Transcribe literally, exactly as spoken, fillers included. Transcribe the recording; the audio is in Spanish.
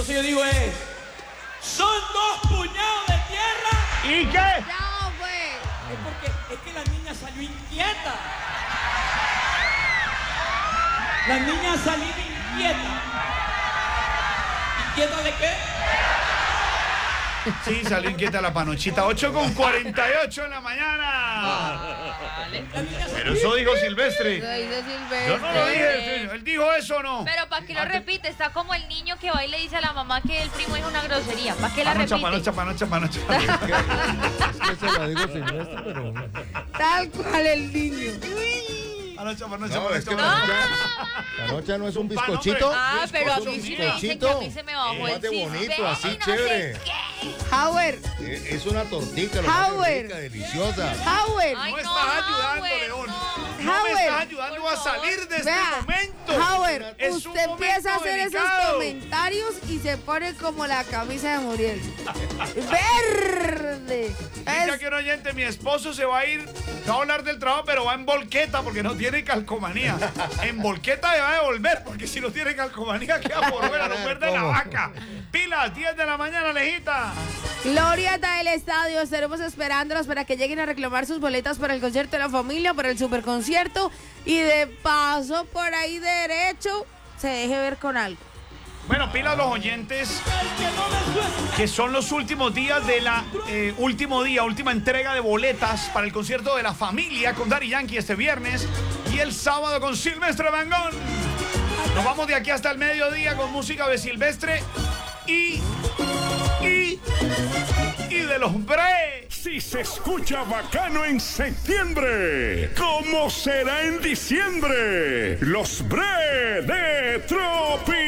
Entonces yo digo es, son dos puñados de tierra. ¿Y qué? No, güey. Es porque es que la niña salió inquieta. La niña salió inquieta. ¿Inquieta de qué? Sí, salió inquieta la panochita. ocho con cuarenta y ocho en la mañana. Pero eso dijo Silvestre. Eso dice Silvestre. Yo no lo dije. Él dijo eso o no. Pero ¿para qué lo repite? Está como el niño que va y le dice a la mamá que el primo dijo una grosería. ¿Para qué la Panocha, repite? panocha, panocha, panocha. Es que se lo digo Silvestre, pero... Tal cual el niño. Panocha, panocha, No, es que panocha. panocha, panocha no es un Un pan, bizcochito. hombre. Ah, pero a Es un mí sí me dicen que bizcochito. a mí se me bajó Más el de cisbe bonito, así, y no chévere. sé qué. Howard, Eh, Es una tortita, lo más Howard. rica, deliciosa. Howard, Ay, No no, estás ayudando, Howard, León. no. No me Howard. estás ayudando Por a favor. salir de este vea, momento. Howard, Es un usted empieza a momento hacer esos delicado. comentarios y se pone como la camisa de Muriel. Verde. Dice Es- aquí un oyente, mi esposo se va a ir, va a hablar del trabajo, pero va en volqueta porque no tiene calcomanía. En volqueta se va a devolver porque si no tiene calcomanía queda por fuera, no muerde la ¿Cómo? vaca. Pilas, diez de la mañana, Lejita. Glorieta del Estadio, estaremos esperándolos para que lleguen a reclamar sus boletas para el concierto de la familia, para el superconcierto y de paso por ahí derecho se deje ver con algo. Bueno, pilas los oyentes que son los últimos días de la eh, último día, última entrega de boletas para el concierto de la familia con Daddy Yankee este viernes y el sábado con Silvestre Dangond. Nos vamos de aquí hasta el mediodía con música de Silvestre y y y de los Bre. Si se escucha bacano en septiembre, ¿cómo será en diciembre? Los Bre de Tropi.